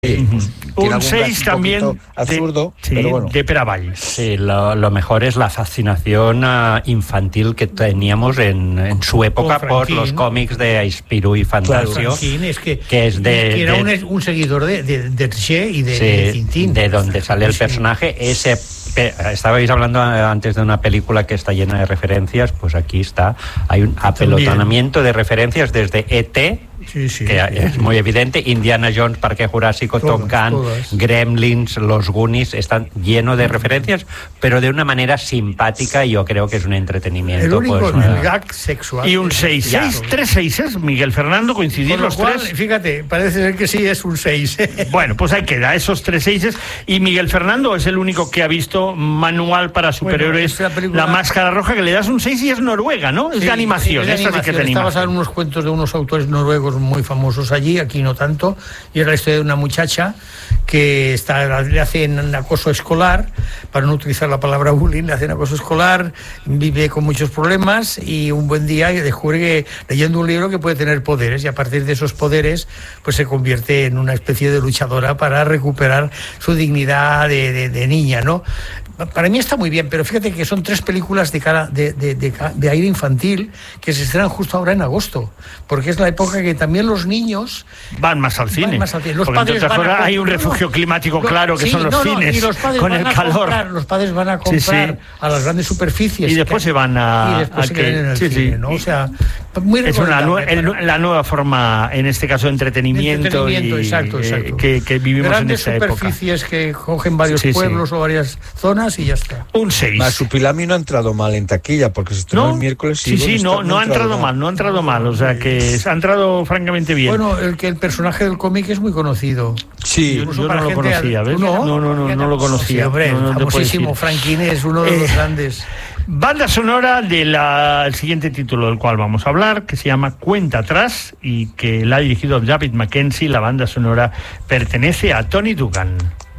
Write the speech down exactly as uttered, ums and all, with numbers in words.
Sí, un seis también un absurdo, de, sí, pero bueno. de Peravalls. Sí, lo, lo mejor es la fascinación uh, infantil que teníamos en, en su época por los cómics de Spirou y Fantasio, claro, Franquín, es que, que es de, que era de, un, un seguidor de, de, de Hergé y de, sí, de Tintín. De donde sale el personaje, ese... Estabais hablando antes de una película que está llena de referencias, pues aquí está, hay un apelotonamiento de referencias desde E T, sí, sí, que sí, es sí. muy evidente, Indiana Jones, Parque Jurásico, Top Gun, Gremlins, Los Goonies, están llenos de referencias, pero de una manera simpática, y yo creo que es un entretenimiento. El único pues, el gag sexual. Y un seis, seis, tres seises, Miguel Fernando, coincidir los cual, tres. Fíjate, parece ser que sí es un seis. Bueno, pues ahí queda, esos tres seises, y Miguel Fernando es el único que ha visto Manual para Superhéroes, bueno, película... La Máscara Roja, que le das un seis y es noruega, ¿no? Es sí, de animación. Es de animación. Sí que está basado en unos cuentos de unos autores noruegos muy famosos allí, aquí no tanto, y es la historia de una muchacha que está, le hacen acoso escolar, para no utilizar la palabra bullying, le hacen acoso escolar, vive con muchos problemas y un buen día descubre que, leyendo un libro, que puede tener poderes, y a partir de esos poderes pues se convierte en una especie de luchadora para recuperar su dignidad de, de, de niña, ¿no? Para mí está muy bien, pero fíjate que son tres películas de, cara, de, de, de, de aire infantil que se estrenan justo ahora en agosto, porque es la época que también los niños van más al cine. Más al cine. Los porque padres van a hay un refugio no, climático no, claro que sí, son los no, cines, no, y los padres con van el a calor. Comprar, los padres van a comprar sí, sí. a las grandes superficies y después que, se van a, y después a se que, quedan en el sí, cine, sí. ¿no? O sea, muy es una nue el, para... la nueva forma, en este caso, de entretenimiento, entretenimiento y, exacto, exacto. Eh, que, que vivimos grandes en esta superficies época. Que cogen varios sí, pueblos sí. o varias zonas y ya está. Un seis. Masupilami no ha entrado mal en taquilla porque se estrenó ¿No? el miércoles. Sí, sí, sí no, no ha entrado mal, mal, no ha entrado mal, o sea que ha entrado francamente bien. Bueno, el que el personaje del cómic es muy conocido. Sí, yo, yo no lo conocía, ¿ves? No, no, no, no, no lo conocía. Sí, hombre, no, no famosísimo, Franquín es uno de eh, los grandes. Banda sonora del siguiente título del cual vamos a hablar, que se llama Cuenta Atrás, y que la ha dirigido David Mackenzie. La banda sonora pertenece a Tony Dugan.